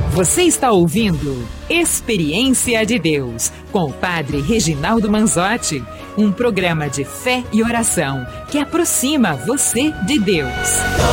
Você está ouvindo Experiência de Deus, com o Padre Reginaldo Manzotti, um programa de fé e oração que aproxima você de Deus.